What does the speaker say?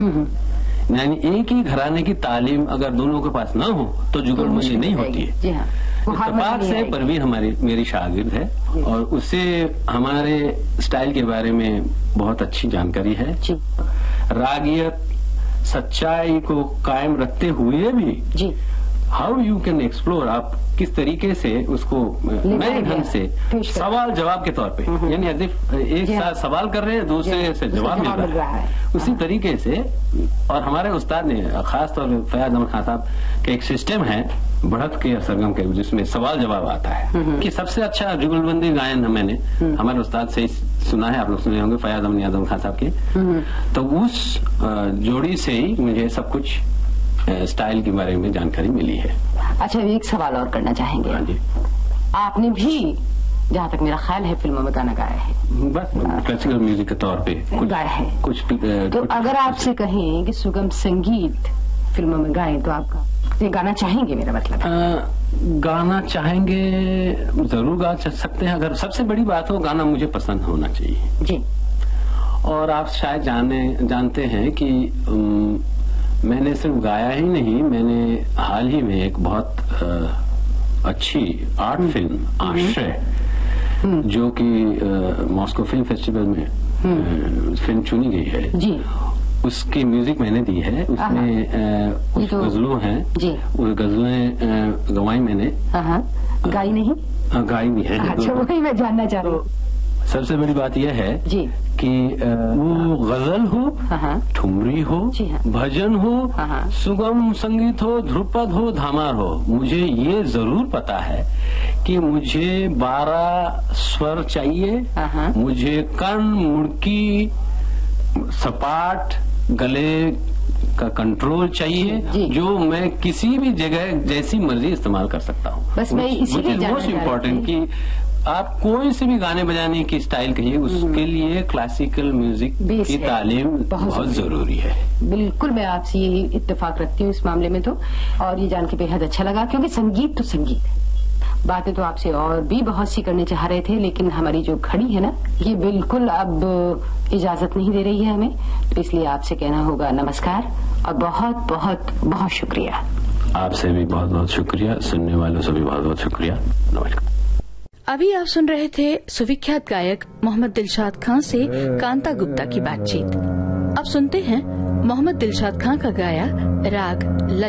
यानी एक ही घराने की तालीम अगर दोनों के पास ना हो तो जुगलबंदी नहीं होती है। जी हाँ, इत्तेफाक से परवीन मेरी शागिर्द है और उससे हमारे स्टाइल के बारे में बहुत अच्छी जानकारी है। रागियत, सच्चाई को कायम रखते हुए भी जी हाउ यू कैन एक्सप्लोर, आप किस तरीके से उसको नए ढंग से सवाल जवाब के तौर पे, यानी एक साथ सवाल कर रहे हैं, दूसरे से जवाब मिल रहा है, उसी तरीके से। और हमारे उस्ताद ने खास तौर पर फयाज अहमद खान साहब के एक सिस्टम है बढ़त के सरगम के, जिसमें सवाल जवाब आता है कि सबसे अच्छा जुगलबंदी गायन मैंने हमारे उस्ताद से सुना है, आप लोग सुने होंगे फयाज अहमद खान साहब के। तो उस जोड़ी से ही मुझे सब कुछ स्टाइल के बारे में जानकारी मिली है। अच्छा, एक सवाल और करना चाहेंगे। हाँ जी। आपने भी, जहाँ तक मेरा ख्याल है, फिल्मों में गाना गाया है। बस क्लासिकल म्यूजिक के तौर पे गाया है कुछ। तो अगर आपसे कहें कि सुगम संगीत फिल्मों में गाएं तो आप ये गाना चाहेंगे? मेरा मतलब गाना चाहेंगे, जरूर गा सकते हैं। अगर सबसे बड़ी बात हो, गाना मुझे पसंद होना चाहिए जी। और आप शायद जानते हैं कि मैंने सिर्फ गाया ही नहीं, मैंने हाल ही में एक बहुत अच्छी आर्ट फिल्म आश्रय, जो कि मॉस्को फिल्म फेस्टिवल में फिल्म चुनी गई है जी, उसकी म्यूजिक मैंने दी है। उसमें कुछ गजलों हैं जी, वो गजलें गवाई मैंने। गाई नहीं? गाई भी है। अच्छा, वही मैं जानना चाह रही हूँ। सबसे बड़ी बात यह है जी कि वो गजल हो, ठुमरी हो, भजन हो, सुगम संगीत हो, ध्रुपद हो, धामार हो, मुझे ये जरूर पता है कि मुझे 12 स्वर चाहिए, मुझे कर्ण, मुड़की, सपाट, गले का कंट्रोल चाहिए, जो मैं किसी भी जगह जैसी मर्जी इस्तेमाल कर सकता हूँ। बस मैं इसीलिए मोस्ट इम्पोर्टेंट कि आप कोई से भी गाने बजाने की स्टाइल कहिए, उसके लिए क्लासिकल म्यूजिक की तालीम बहुत जरूरी है। बिल्कुल, मैं आपसे यही इत्तेफाक रखती हूँ इस मामले में तो, और ये जान के बेहद अच्छा लगा, क्योंकि संगीत तो संगीत है। बातें तो आपसे और भी बहुत सी करने चाह रहे थे, लेकिन हमारी जो घड़ी है ना, ये बिल्कुल अब इजाजत नहीं दे रही है हमें, तो इसलिए आपसे कहना होगा नमस्कार और बहुत बहुत बहुत शुक्रिया। आपसे भी बहुत बहुत शुक्रिया, सुनने वालों से भी बहुत बहुत शुक्रिया। नमस्कार। अभी आप सुन रहे थे सुविख्यात गायक मोहम्मद दिलशाद खां से कांता गुप्ता की बातचीत। अब सुनते हैं मोहम्मद दिलशाद खां का गाया राग